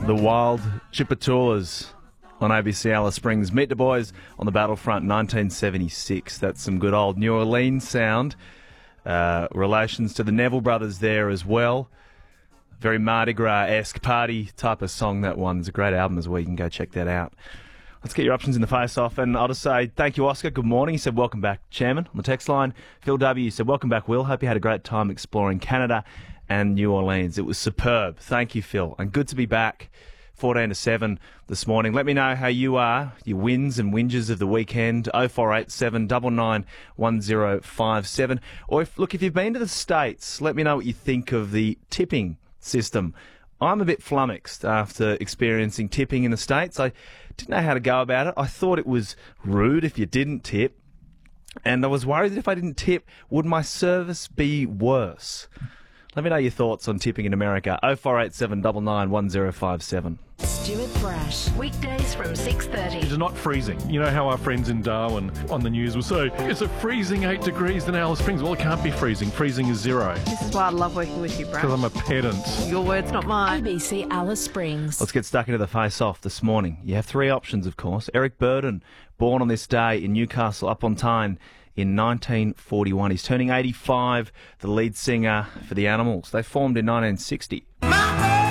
The Wild Chippetulas on ABC Alice Springs. Meet the Boys on the Battlefront 1976. That's some good old New Orleans sound. Relations to the Neville Brothers there as well. Very Mardi Gras-esque party type of song, that one. It's a great album as well. You can go check that out. Let's get your options in the face-off. And I'll just say thank you, Oscar. Good morning. He said, welcome back, Chairman, on the text line. Phil W. said, welcome back, Will. Hope you had a great time exploring Canada and New Orleans. It was superb. Thank you, Phil. And good to be back 14 to 7 this morning. Let me know how you are, your wins and whinges of the weekend. 0487 99 1057. Or if you've been to the States, let me know what you think of the tipping system. I'm a bit flummoxed after experiencing tipping in the States. I didn't know how to go about it. I thought it was rude if you didn't tip. And I was worried that if I didn't tip, would my service be worse? Let me know your thoughts on tipping in America. 0487 99 1057. Stuart Brash, weekdays from 6:30. It's not freezing. You know how our friends in Darwin on the news will say, it's a freezing 8 degrees in Alice Springs. Well, it can't be freezing. Freezing is 0. This is why I love working with you, Brash. Because I'm a pedant. Your words, not mine. ABC Alice Springs. Let's get stuck into the face-off this morning. You have three options, of course. Eric Burdon, born on this day in Newcastle upon Tyne in 1941. He's turning 85, the lead singer for The Animals. They formed in 1960.